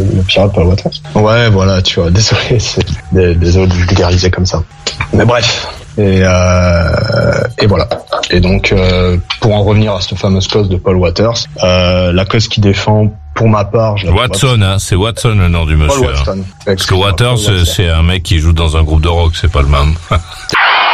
le pirate Paul Waters. Ouais, voilà, tu vois, désolé de vulgariser comme ça. Mais bref. Et voilà. Et donc, pour en revenir à cette fameuse cause de Paul Waters, la cause qui défend, pour ma part, Watson, hein, c'est Watson le nom du monsieur. Paul Watson. Parce que Waters, c'est un mec qui joue dans un groupe de rock, c'est pas le même.